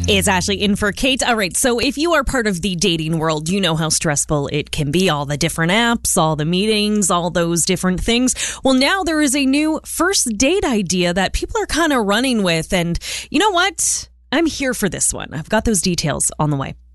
It's Ashley in for Kate. All right, so if you are part of the dating world, you know how stressful it can be. All the different apps, all the meetings, all those different things. Well, now there is a new first date idea that people are kind of running with. And you know what? I'm here for this one. I've got those details on the way.